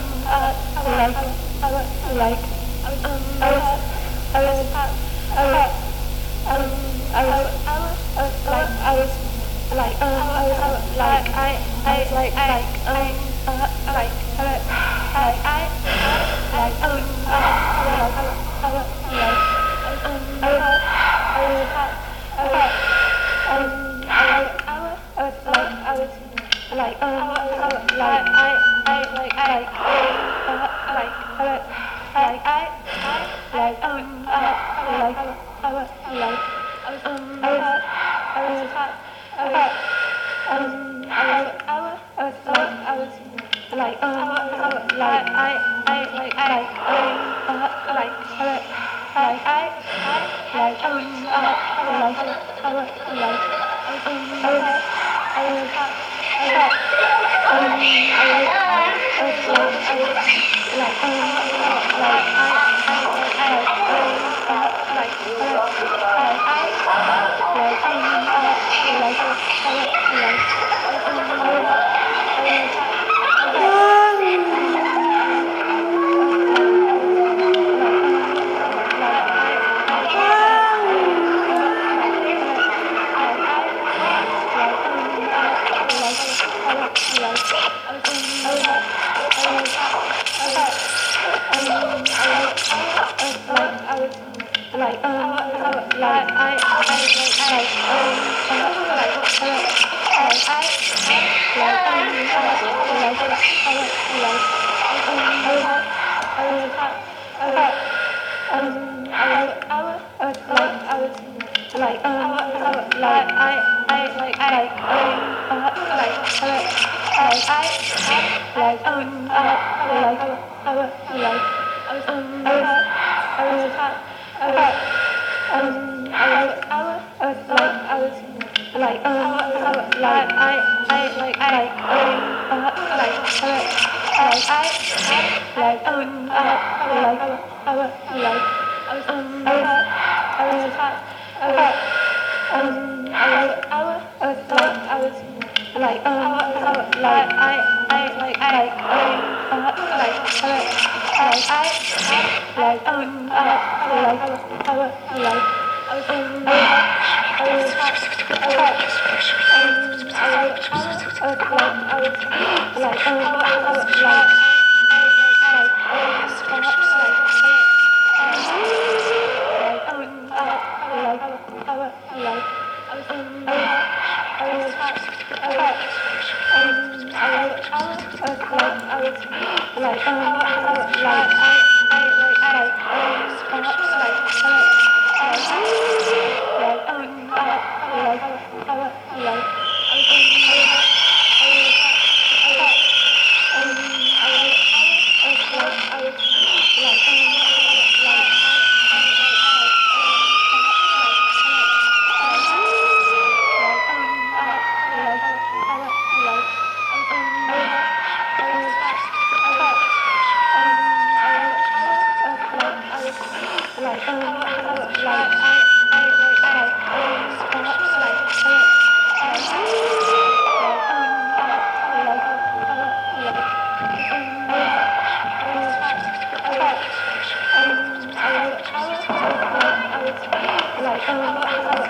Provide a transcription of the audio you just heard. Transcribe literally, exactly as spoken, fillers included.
uh, like, like, um, I was, I was, I was, um, I was, I was, like, I was, like, um, I was, like, I, I, like, like, um, uh, like, uh, I, I, like, um, uh, like, uh, like, um, I was, I was, I was, um, I was, I was, like, I was, like, um, like, I, I, like, like, uh, like, uh, I, I, like, um, uh, like, uh, like, um, I was, I was, I was, um, I was, I was, I was, like, I was, like, um, like, I, I, like, like, um, uh, like, uh, like, I, like, um, uh, like, uh, like, um, I was, I was, I was, um, I was, I was, like, I was, like, um, like, I, I, like, um, uh, like, uh, like, I, like, um, uh, like, uh, like, um, I was, I was, I like, um, like, I, I, like, um, like, like, I, like, um, like, like, um, I was, I was, I was, um, I was, I was, I was, like, I was, like, um, like, I, I, like, like, um, uh, like, uh, like, I, like, um, uh, like, I was, like, um, I was, I was, I was, um, I was, I was, I was, like, I was, like, um, like, I, I, like, like, um, uh, like, uh, like, I, like, um, uh, like, I was, like, um, I was, I was, I was, um, I was, I was, I was, like, I was, like, um, like, I, I, like, like, um, uh, like, uh, like, I, like, um, uh, like, I was, like, um, I was, I was, I was, um, I was, I was, I was, like, I was, like, um, I was, like, like, um, uh, like, like, um, uh, like, I was, like, um, I was, I was, I was, um, I was, I was, I was, like, I was, like, um, like, I, I, like, like, um, uh, like, uh, like, like, um, uh, like, I was, like, um, I was, I was, I was, um, I was, I was, like, I was, like, um, like, I, I, like, like, um, like, I, I, like, like, um, uh, like, uh, like, like, um, uh, like, uh, like, um, I was, I was, I was, um, I was, I was, like, I was, like, um,